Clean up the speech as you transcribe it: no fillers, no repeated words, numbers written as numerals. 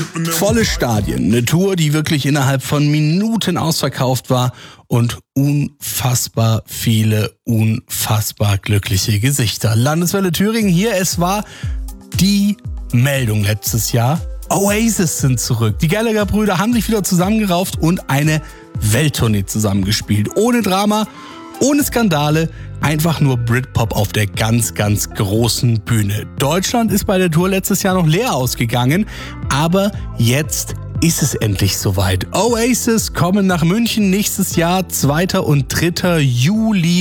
Volle Stadien, eine Tour, die wirklich innerhalb von Minuten ausverkauft war und unfassbar viele, unfassbar glückliche Gesichter. Landeswelle Thüringen hier, es war die Meldung letztes Jahr. Oasis sind zurück. Die Gallagher-Brüder haben sich wieder zusammengerauft und eine Welttournee zusammengespielt. Ohne Drama, ohne Skandale, einfach nur Britpop auf der ganz, ganz großen Bühne. Deutschland ist bei der Tour letztes Jahr noch leer ausgegangen, aber jetzt ist es endlich soweit. Oasis kommen nach München nächstes Jahr, 2. und 3. Juli.